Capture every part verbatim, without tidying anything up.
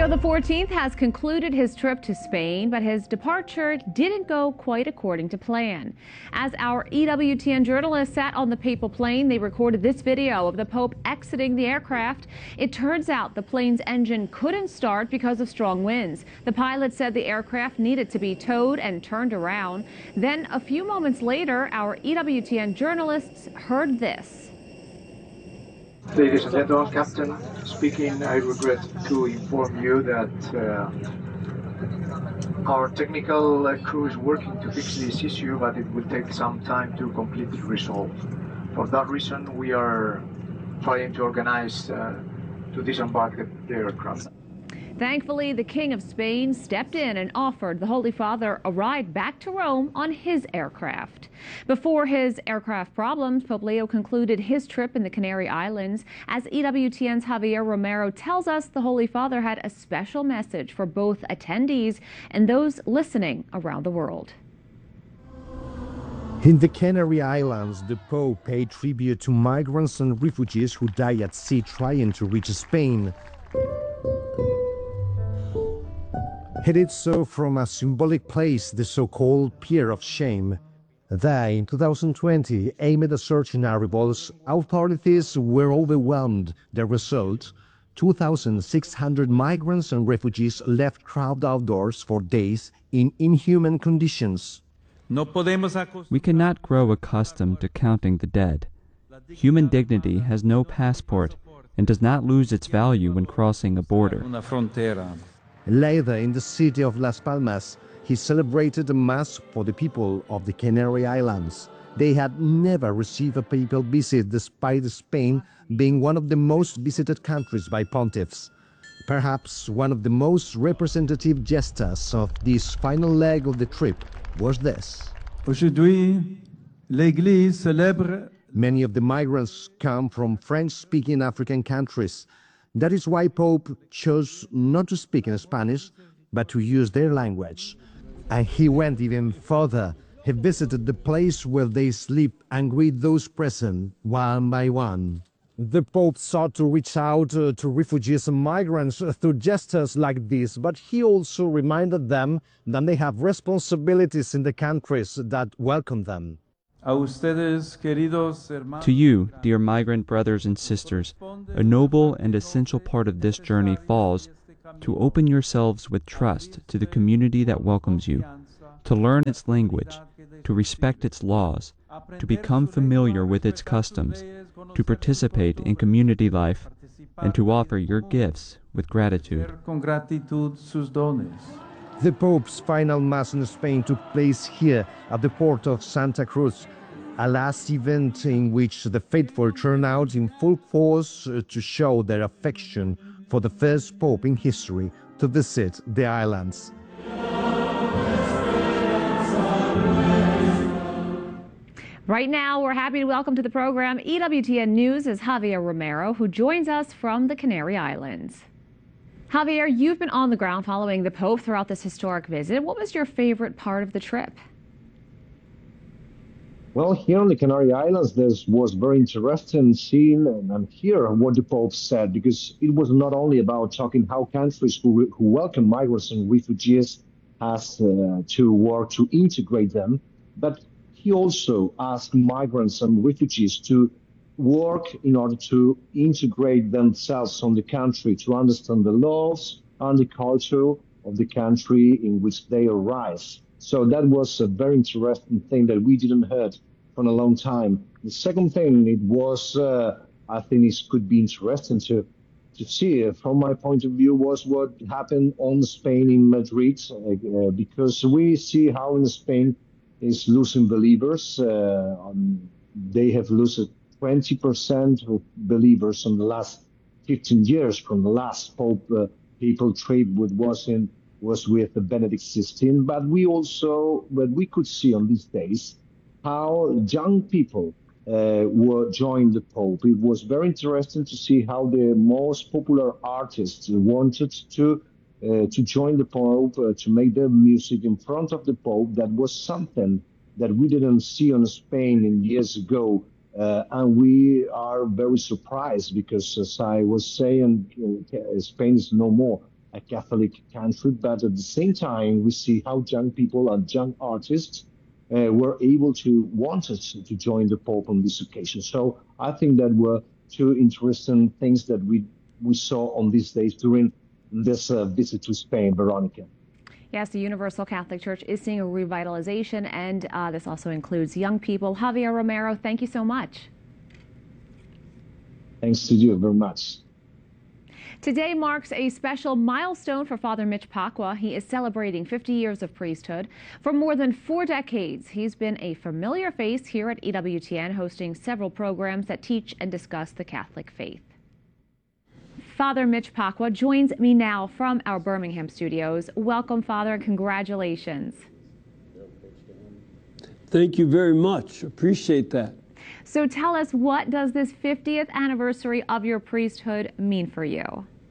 Leo the fourteenth has concluded his trip to Spain, but his departure didn't go quite according to plan. As our E W T N journalists sat on the papal plane, they recorded this video of the Pope exiting the aircraft. It turns out the plane's engine couldn't start because of strong winds. The pilot said the aircraft needed to be towed and turned around. Then, a few moments later, our E W T N journalists heard this. Ladies and gentlemen, Captain speaking. I regret to inform you that uh, our technical uh, crew is working to fix this issue, but it will take some time to completely resolve. For that reason, we are trying to organize uh, to disembark the, the aircraft. Thankfully, the King of Spain stepped in and offered the Holy Father a ride back to Rome on his aircraft. Before his aircraft problems, Pope Leo concluded his trip in the Canary Islands. As E W T N's Javier Romero tells us, the Holy Father had a special message for both attendees and those listening around the world. In the Canary Islands, the Pope paid tribute to migrants and refugees who die at sea trying to reach Spain. He did so from a symbolic place, the so-called Pier of Shame. There, in two thousand twenty, amid a surge in arrivals, authorities were overwhelmed. The result, two thousand six hundred migrants and refugees left crowded outdoors for days in inhuman conditions. We cannot grow accustomed to counting the dead. Human dignity has no passport and does not lose its value when crossing a border. Later, in the city of Las Palmas, he celebrated a mass for the people of the Canary Islands. They had never received a papal visit, despite Spain being one of the most visited countries by pontiffs. Perhaps one of the most representative gestures of this final leg of the trip was this. Aujourd'hui, l'Église célèbre. Many of the migrants come from French-speaking African countries. That is why Pope chose not to speak in Spanish, but to use their language. And he went even further. He visited the place where they sleep and greet those present one by one. The Pope sought to reach out uh, to refugees and migrants through gestures like this, but he also reminded them that they have responsibilities in the countries that welcome them. To you, dear migrant brothers and sisters, a noble and essential part of this journey falls to open yourselves with trust to the community that welcomes you, to learn its language, to respect its laws, to become familiar with its customs, to participate in community life, and to offer your gifts with gratitude. The Pope's final Mass in Spain took place here at the port of Santa Cruz, a last event in which the faithful turned out in full force to show their affection for the first Pope in history to visit the islands. Right now, we're happy to welcome to the program E W T N News' Javier Romero, who joins us from the Canary Islands. Javier, you've been on the ground following the Pope throughout this historic visit. What was your favorite part of the trip? Well, here on the Canary Islands, this was very interesting seeing and hear what the Pope said, because it was not only about talking how countries who, who welcome migrants and refugees has uh, to work to integrate them, but he also asked migrants and refugees to work in order to integrate themselves on the country, to understand the laws and the culture of the country in which they arrive. So that was a very interesting thing that we didn't heard for a long time. The second thing, it was, uh, I think it could be interesting to to see, from my point of view, was what happened on Spain in Madrid, uh, because we see how in Spain is losing believers. Uh, um, they have lost twenty percent of believers in the last fifteen years from the last Pope uh, people trip with was in was with Benedict the sixteenth. But we also, but we could see on these days how young people uh, were joined the Pope. It was very interesting to see how the most popular artists wanted to uh, to join the Pope, uh, to make their music in front of the Pope. That was something that we didn't see in Spain in years ago. Uh, and we are very surprised because, as I was saying, uh, Spain is no more a Catholic country, but at the same time, we see how young people and young artists uh, were able to wanted to join the Pope on this occasion. So I think that were two interesting things that we we saw on these days during this uh, visit to Spain, Veronica. Yes, the Universal Catholic Church is seeing a revitalization, and uh, this also includes young people. Javier Romero, thank you so much. Thanks to you very much. Today marks a special milestone for Father Mitch Pacwa. He is celebrating fifty years of priesthood. For more than four decades, he's been a familiar face here at E W T N, hosting several programs that teach and discuss the Catholic faith. Father Mitch Pacwa joins me now from our Birmingham studios. Welcome, Father, and congratulations. Thank you very much. Appreciate that. So tell us, what does this fiftieth anniversary of your priesthood mean for you?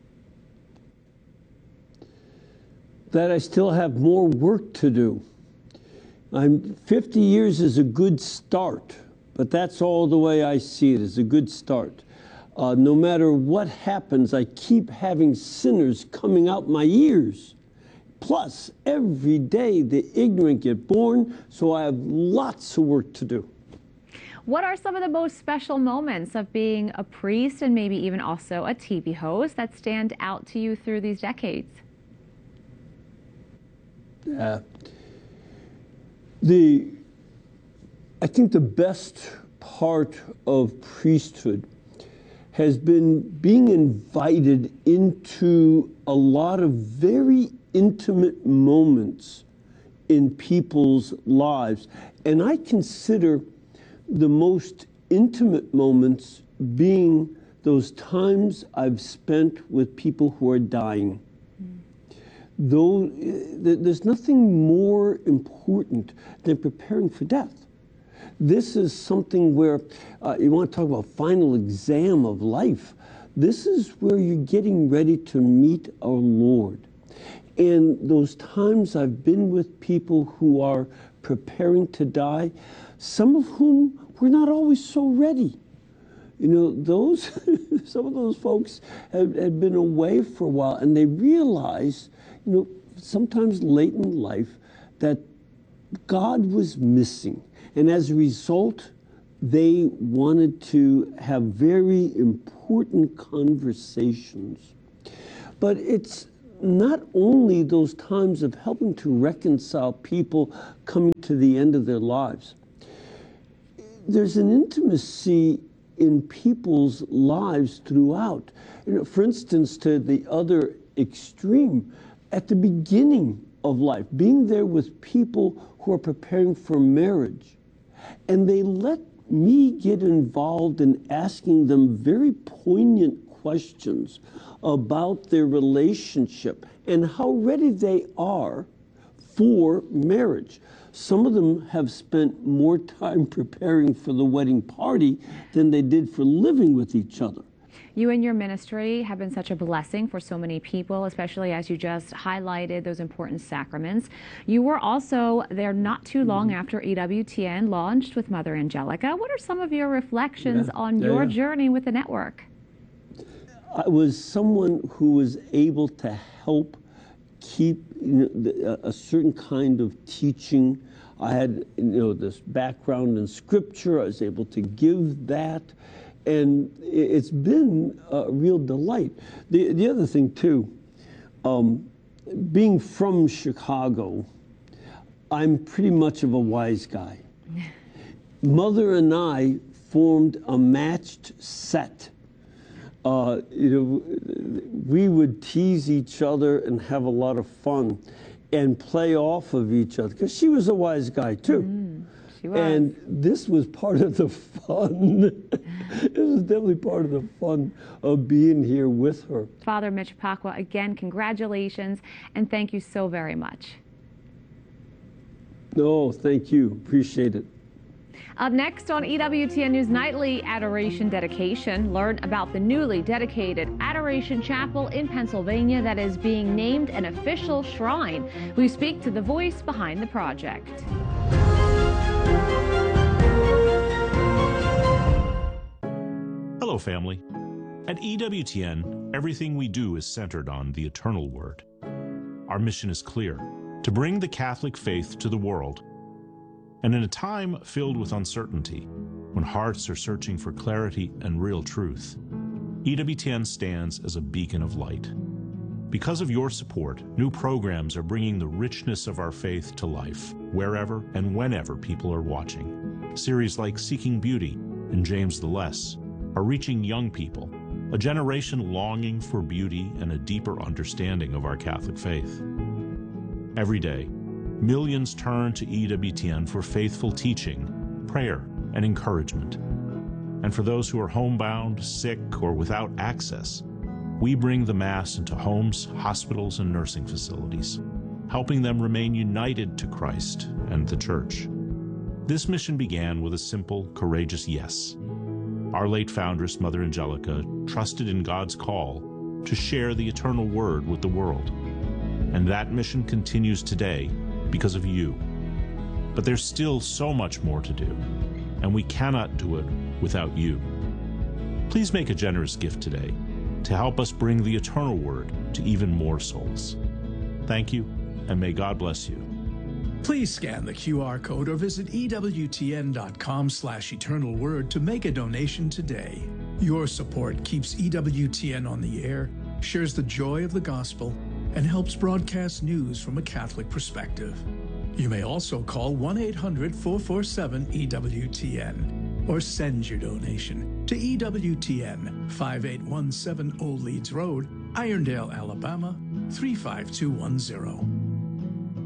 That I still have more work to do. I'm fifty years is a good start, but that's all the way I see it, is a good start. Uh, no matter what happens, I keep having sinners coming out my ears. Plus, every day the ignorant get born, so I have lots of work to do. What are some of the most special moments of being a priest and maybe even also a T V host that stand out to you through these decades? Uh, the, I think the best part of priesthood has been being invited into a lot of very intimate moments in people's lives. And I consider the most intimate moments being those times I've spent with people who are dying. Mm. Though there's nothing more important than preparing for death. This is something where uh, you want to talk about final exam of life. This is where you're getting ready to meet our Lord. And those times I've been with people who are preparing to die, some of whom were not always so ready. You know, those, some of those folks had, had been away for a while, and they realized, you know, sometimes late in life, that God was missing. And as a result, they wanted to have very important conversations. But it's not only those times of helping to reconcile people coming to the end of their lives. There's an intimacy in people's lives throughout. You know, for instance, to the other extreme, at the beginning of life, being there with people who are preparing for marriage. And they let me get involved in asking them very poignant questions about their relationship and how ready they are for marriage. Some of them have spent more time preparing for the wedding party than they did for living with each other. You and your ministry have been such a blessing for so many people, especially as you just highlighted those important sacraments. You were also there not too long mm-hmm. after E W T N launched with Mother Angelica. What are some of your reflections yeah. on yeah, your yeah. journey with the network? I was someone who was able to help keep you know, the, a certain kind of teaching. I had you know this background in Scripture. I was able to give that. And it's been a real delight. The, the other thing, too, um, being from Chicago, I'm pretty much of a wise guy. Mother and I formed a matched set. Uh, you know, we would tease each other and have a lot of fun and play off of each other, because she was a wise guy, too. Mm. And this was part of the fun. This was definitely part of the fun of being here with her. Father Mitch Pacwa, again, congratulations, and thank you so very much. No, thank you. Appreciate it. Up next on E W T N News Nightly, Adoration Dedication. Learn about the newly dedicated Adoration Chapel in Pennsylvania that is being named an official shrine. We speak to the voice behind the project. Hello, family. At E W T N, everything we do is centered on the eternal Word. Our mission is clear: to bring the Catholic faith to the world. And in a time filled with uncertainty, when hearts are searching for clarity and real truth, E W T N stands as a beacon of light. Because of your support, new programs are bringing the richness of our faith to life, wherever and whenever people are watching. Series like Seeking Beauty and James the Less are reaching young people, a generation longing for beauty and a deeper understanding of our Catholic faith. Every day, millions turn to E W T N for faithful teaching, prayer, and encouragement. And for those who are homebound, sick, or without access, we bring the Mass into homes, hospitals, and nursing facilities, helping them remain united to Christ and the Church. This mission began with a simple, courageous yes. Our late foundress, Mother Angelica, trusted in God's call to share the eternal Word with the world. And that mission continues today because of you. But there's still so much more to do, and we cannot do it without you. Please make a generous gift today to help us bring the eternal Word to even more souls. Thank you, and may God bless you. Please scan the Q R code or visit E W T N dot com slash eternal word to make a donation today. Your support keeps E W T N on the air, shares the joy of the gospel, and helps broadcast news from a Catholic perspective. You may also call one eight hundred, four four seven, E W T N or send your donation to E W T N, five eight one seven Old Leeds Road, Irondale, Alabama, three five two one zero.